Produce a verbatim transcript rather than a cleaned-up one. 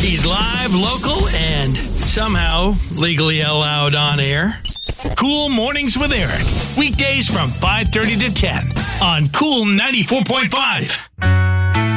He's live, local, and somehow legally allowed on air. Cool Mornings with Eric. Weekdays from five thirty to ten on Cool ninety-four point five.